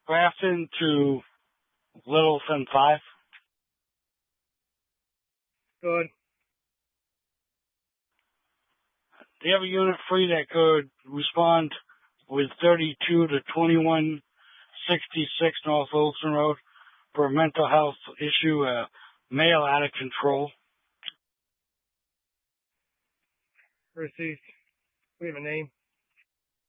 Grafton to Littleton 5. Good. Do you have a unit free that could respond with 32 to 2166 North Wilson Road for a mental health issue, male out of control? Received. We have a name.